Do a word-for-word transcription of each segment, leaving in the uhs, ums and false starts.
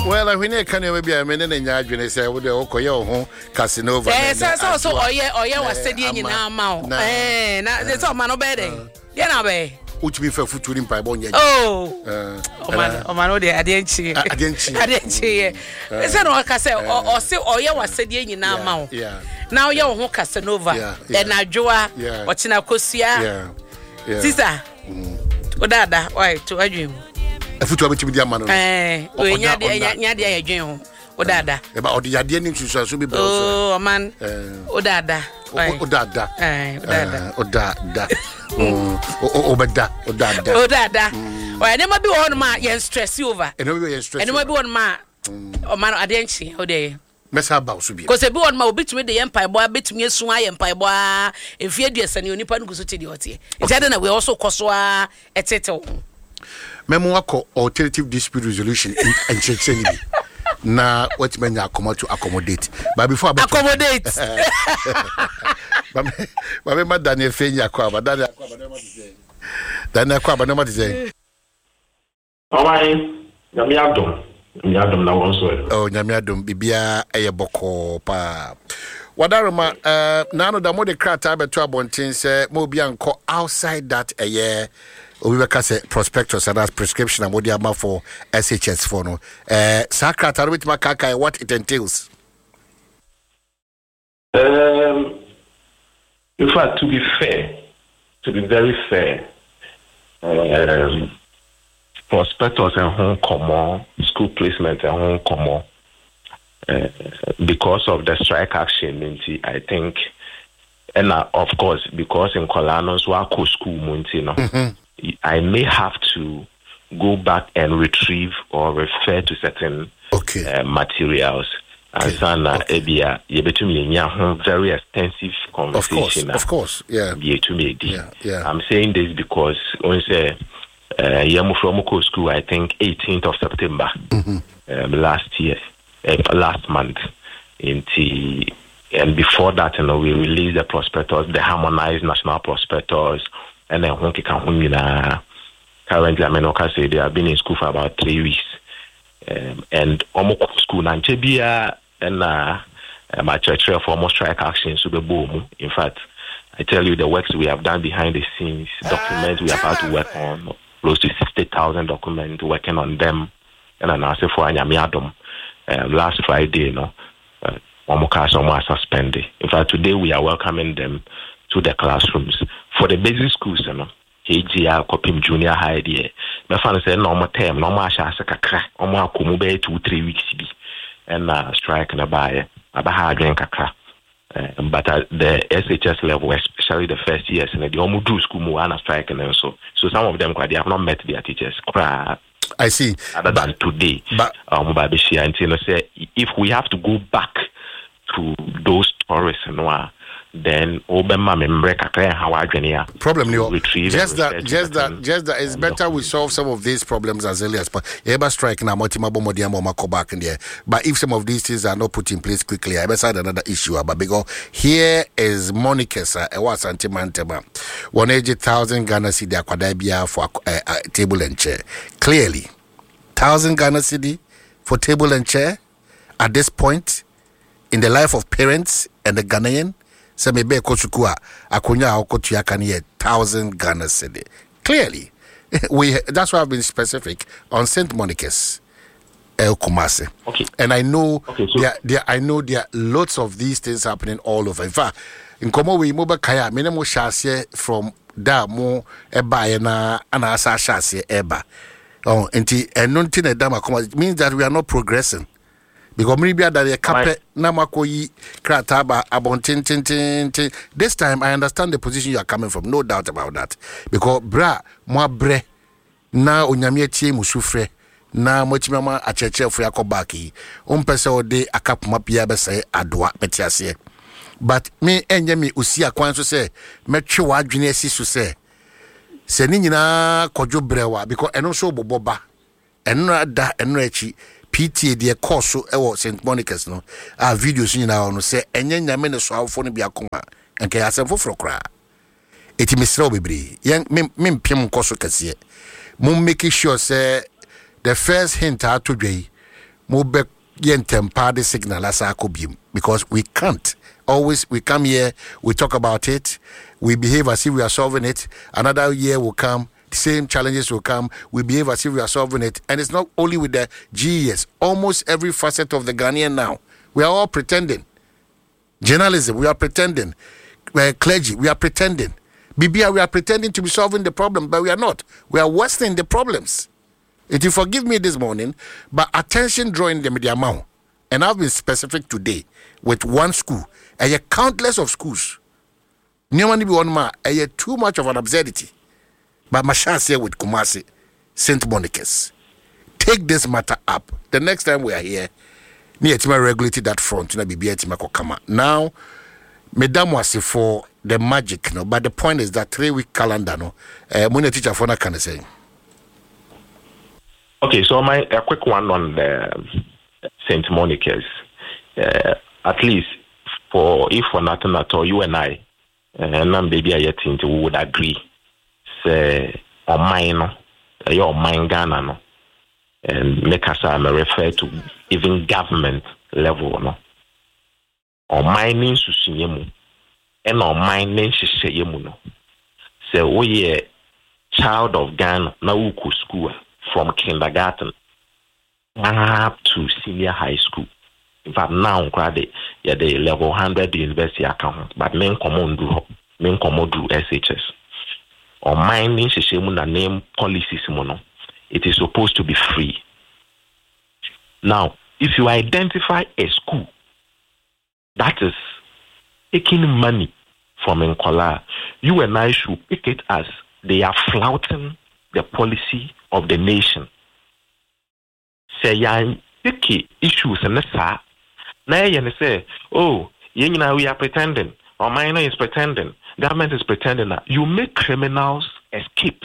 Well, I mean, can you be a minute and I can say, would the Okoyo Casanova? Yes, so so, or yeah, or yeah, was studying in our mouth. Eh, that's all, man, obey. Yeah, obey. Which be for food in Pibonia. Oh, oh, man, oh, man, I didn't see. I didn't see. I didn't see. It's not what I say, or say, or yeah, was studying in our mouth. Yeah. Now you're home Casanova, then I joa, watching our Cosia. Yeah. Sister, Odada, why to a dream? A foot of the man. Eh, when you're the dream. Odada. About the idea to be oh, man. Odada. Odada. Odada. Odada. Odada. Odada. Odada. Well, I never be one man, you stress you over. And never stress. And never be one man. Oh, man, I didn't see how they. Mess about to be. Because every one my bit with the empire boy, bit me a swine empire boy. If you're dear, and you nipan go to the duty. It's that we also coswa, et cetera. Memoir alternative dispute resolution and check na what men are come to accommodate. But before accommodate, but remember Daniel Fenya Kwaba, Daniel Kwaba, Daniel Kwaba, no matter say. Oh my, Yamiadum, Yamiadum now also. Oh, Yamiadum, Bibia, Ayaboko, pa. Wadaruma, uh, nano da mo de krata beto abontin se mo bi anko outside that a year. We were say prospectus and as prescription and what they are for S H S for no. Uh, Sakrata with Makaka, what it entails. Um, in fact, to be fair, to be very fair, um, prospectus and home common, school placement and home common, uh, because of the strike action, I think, and uh, of course, because in Colanos, Wako school, you know. Mm-hmm. I may have to go back and retrieve or refer to certain okay. uh, materials. Okay. And so, okay. uh, very extensive conversation. Of course, of course. Yeah. yeah, yeah. I'm saying this because when say uh, from school, I think eighteenth of September mm-hmm. um, last year, uh, last month, in the, and before that, you know, we released the prospectus, the harmonized national prospectus. And then when can currently I mean okay say they have been in school for about three weeks. Um, and almost school Nanchebia and uh my church for almost strike action so the boom. In fact, I tell you the works we have done behind the scenes, documents we have had to work on, close to sixty thousand documents working on them. And then I say for Anyamiadum um, last Friday, you know, uh, almost suspended. In fact, today we are welcoming them to the classrooms. For the basic schools, you know, K G R, Kopim Junior High, there. My father said, no more term, no more shas a kakra, no more kumube two, three weeks, and uh, strike and a buyer, a baha drink kakra. But at the S H S level, especially the first years, and the almost do school more and strike and so. So some of them, they have not met their teachers. I see. Other than today, but um, say if we have to go back to those tourists, you know, then Obama member how I problem no just that just that just that it's better we solve some of these problems as early as possible. Eba strike na multiple modiamo mako back in there. But if some of these things are not put in place quickly, I better side another issue. But because here is Monica sir, a was antimantema one eighty thousand Ghana cedi akwadabia for uh, uh, table and chair. Clearly, thousand Ghana cedi for table and chair at this point in the life of parents and the Ghanaian. Se me be kochukua akonya okotu yakani thousand Ghana cedi. Clearly, we that's why I've been specific on Saint Monica's El Kumase. Okay. And I know okay, so there, there I know there are lots of these things happening all over. In fact, in Komo we moba kaya minimo shase from da mo eba na ana asa shase eba. Oh, enti enunti na dama koma means that we are not progressing. Because maybe that the carpet namakoyi krataba abontin tin tin tin. This time I understand the position you are coming from, no doubt about that. Because bra moi bre na onyamie tie musufre na mochimama acheche fu yakobaki. Umpese ode akapuma pia bese adwa metiase. But me enye me usia kwan so say metwe wadwene asi so say se ni nyina kodwo brewa because eno so boboba eno da eno achi P T A de course ewo Saint Monica's no a videos nyina no say enye nyame ne so awfo no bia koma enke asemfo frokra eti misra bebre yen mem pem koso kase mum make sure say the first hint out to dwei Mube yentempa the signal as akobim because we can't. Always we come here, we talk about it, we behave as if we are solving it. Another year will come, the same challenges will come, we behave as if we are solving it. And it's not only with the G E S, almost every facet of the Ghanaian now. We are all pretending. Journalism, we are pretending. Uh, clergy, we are pretending. B B I, we are pretending to be solving the problem, but we are not. We are worsening the problems. If you forgive me this morning, but attention drawing the media amount, and I've been specific today with one school, and yet countless of schools. Nyamani be one ma, and yet too much of an absurdity. But my chance here with Kumasi, Saint Monica's. Take this matter up. The next time we are here, near to regulated that front, na B B I Timakokama. Now, Madam was for the magic, no, but the point is that three week calendar, no, uh, when teacher for can I say. Okay, so my a quick one on the Saint Monica's. Uh, at least for if for nothing at all, you and I, and uh, baby, I think we would agree. Say, on mine, your mine Ghana, no, and make us um, refer to even government level, no. On mining susinyemu, and on mining shishayemu, no. Say, we a child of Ghana, na uku school. From kindergarten up to senior high school. In fact, now grade yeah the level one hundred university account, but men common do men common do S H S. Or mining system na name policies mono. It is supposed to be free. Now, if you identify a school that is taking money from Nkola, you and I should pick it as they are flouting the policy of the nation. Say yan picky issues and sa na yan say, oh, you know we are pretending, or minor is pretending, government is pretending that you make criminals escape.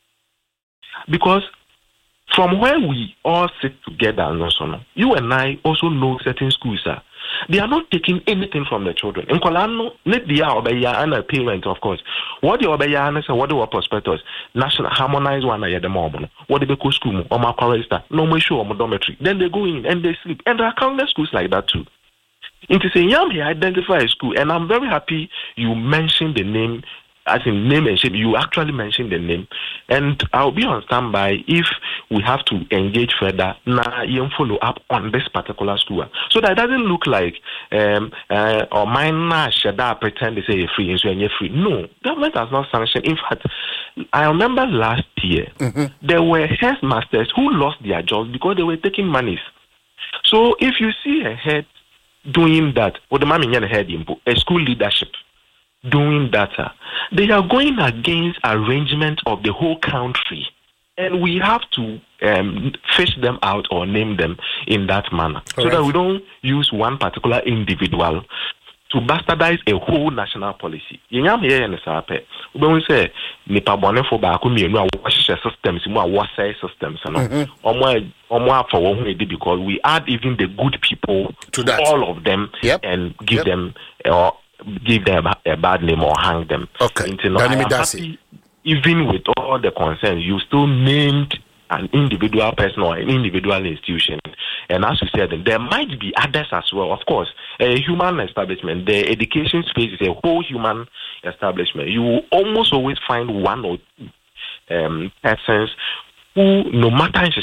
Because from where we all sit together and also, you and I also know certain schools are they are not taking anything from the children. In Kolano, let the Obeya and a parent, of course. What the Obeya and what the prospectors, national harmonized one at the moment. What the Beko school or my chorister, no more show or dormitory. Then they go in and they sleep. And there are countless schools like that too. Into saying, yeah, me identify a school, and I'm very happy you mentioned the name. As in name and shape, you actually mentioned the name, and I'll be on standby if we have to engage further. Now, you follow up on this particular school, so that it doesn't look like um uh, or mine should I pretend they say you're free and so you're free. No, government has not sanctioned. In fact, I remember last year mm-hmm. there were headmasters who lost their jobs because they were taking monies. So if you see a head doing that, or the man in head a school leadership doing that, uh, they are going against arrangement of the whole country, and we have to um, fish them out or name them in that manner. All so right. That we don't use one particular individual to bastardize a whole national policy. Yenyam here in the Sape, we say nipa bone for ba ko mienu a wash systems mu a wash systems no omo omo for one because we add even the good people to that. All of them yep. and give yep. them or uh, give them a bad name or hang them. Okay. You know, I am happy, even with all the concerns, you still named an individual person or an individual institution. And as you said, there might be others as well. Of course, a human establishment, the education space is a whole human establishment. You will almost always find one or two um, persons who, no matter in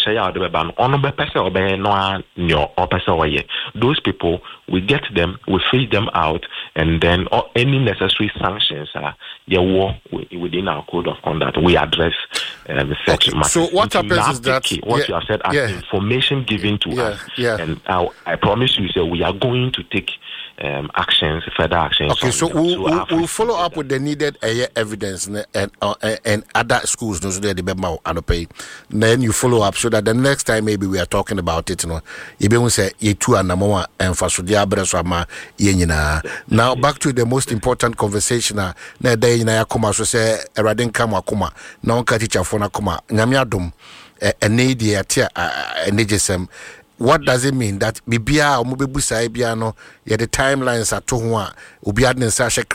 those people, we get them, we fish them out, and then or any necessary sanctions are uh, within our code of conduct. We address um, such okay. So what happens is that what yeah, you have said as yeah. information given to yeah, us, yeah. and I, I promise you, sir, we are going to take um, actions, further actions. Okay, so we'll, we'll, we'll follow up that. With the needed uh, evidence and and, uh, and other schools. No, so they pay. Then you follow up so that the next time maybe we are talking about it, you know, you be say you two and more and for so now back to the most important conversation. Na day na yakoma so say eradin kama kuma na onka teacher for na kuma nyame adom e need ye atia enegesem. What does it mean that bibia omobebusa bia no ye the timelines ato ho a obi adne sa